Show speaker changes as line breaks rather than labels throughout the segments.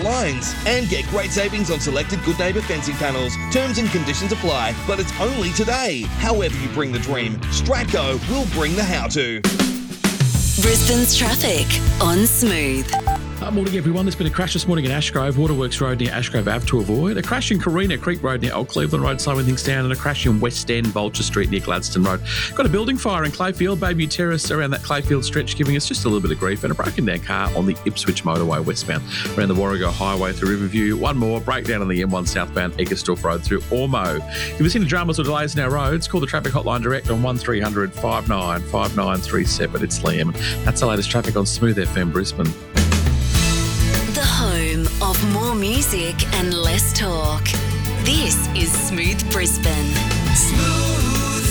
lines and get great savings on selected Good Neighbour fencing panels. Terms and conditions apply, but it's only today. However you bring the dream, Stratco will bring the how-to.
Brisbane's traffic on Smooth.
Morning everyone, there's been a crash this morning in Ashgrove, Waterworks Road near Ashgrove Ave to avoid, a crash in Carina Creek Road near Old Cleveland Road slowing things down, and a crash in West End, Vulture Street near Gladstone Road. Got a building fire in Clayfield, Bayview Terrace around that Clayfield stretch giving us just a little bit of grief, and a broken down car on the Ipswich motorway westbound around the Warrego Highway through Riverview. One more breakdown on the M1 southbound Egersdorf Road through Ormo. If you've seen dramas or delays in our roads, call the traffic hotline direct on 1300 59 5937. It's Liam. That's the latest traffic on Smooth FM Brisbane.
The home of more music and less talk. This is Smooth Brisbane.
Smooth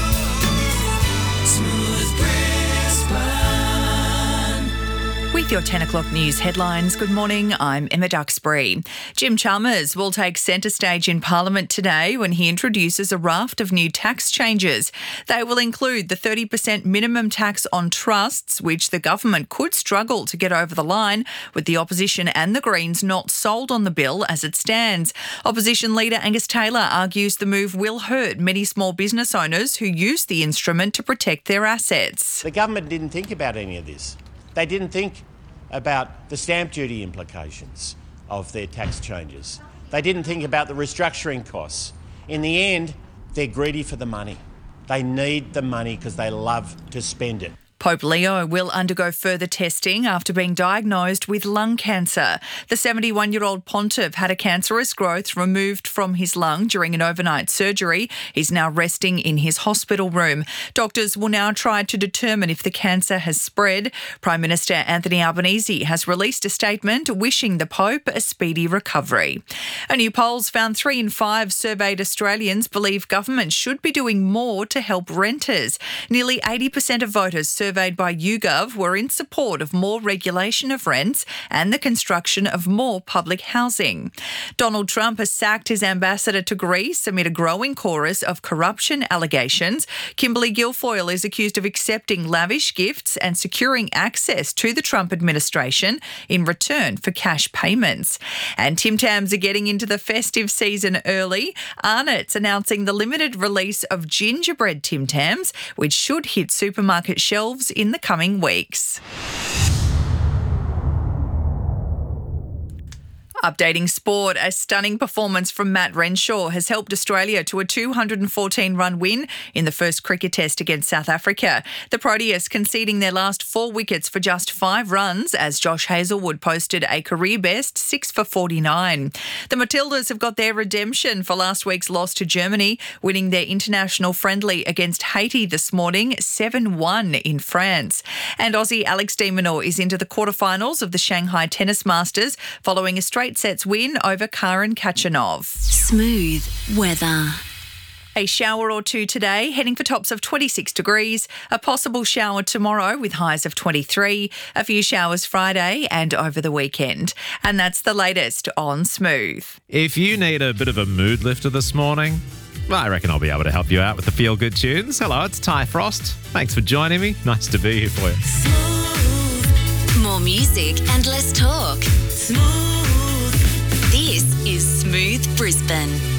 Brisbane.
With your 10 o'clock news headlines, good morning, I'm Emma Duxbury. Jim Chalmers will take centre stage in Parliament today when he introduces a raft of new tax changes. They will include the 30% minimum tax on trusts, which the government could struggle to get over the line, with the opposition and the Greens not sold on the bill as it stands. Opposition leader Angus Taylor argues the move will hurt many small business owners who use the instrument to protect their assets.
The government didn't think about any of this. They didn't think about the stamp duty implications of their tax changes. They didn't think about the restructuring costs. In the end, they're greedy for the money. They need the money because they love to spend it.
Pope Leo will undergo further testing after being diagnosed with lung cancer. The 71-year-old pontiff had a cancerous growth removed from his lung during an overnight surgery. He's now resting in his hospital room. Doctors will now try to determine if the cancer has spread. Prime Minister Anthony Albanese has released a statement wishing the Pope a speedy recovery. A new polls found 3 in 5 surveyed Australians believe government should be doing more to help renters. Nearly 80% of voters surveyed by YouGov were in support of more regulation of rents and the construction of more public housing. Donald Trump has sacked his ambassador to Greece amid a growing chorus of corruption allegations. Kimberly Guilfoyle is accused of accepting lavish gifts and securing access to the Trump administration in return for cash payments. And Tim Tams are getting into the festive season early. Arnott's announcing the limited release of gingerbread Tim Tams, which should hit supermarket shelves in the coming weeks. Updating sport, a stunning performance from Matt Renshaw has helped Australia to a 214-run win in the first cricket test against South Africa. The Proteas conceding their last 4 wickets for just 5 runs as Josh Hazlewood posted a career-best 6 for 49. The Matildas have got their redemption for last week's loss to Germany, winning their international friendly against Haiti this morning 7-1 in France. And Aussie Alex de Minaur is into the quarterfinals of the Shanghai Tennis Masters following a straight sets win over Karen Khachanov.
Smooth weather.
A shower or two today, heading for tops of 26 degrees. A possible shower tomorrow with highs of 23. A few showers Friday and over the weekend. And that's the latest on Smooth.
If you need a bit of a mood lifter this morning, well, I reckon I'll be able to help you out with the feel-good tunes. Hello, it's Ty Frost. Thanks for joining me. Nice to be here for you.
Smooth. More music and less talk. Smooth. This is Smooth Brisbane.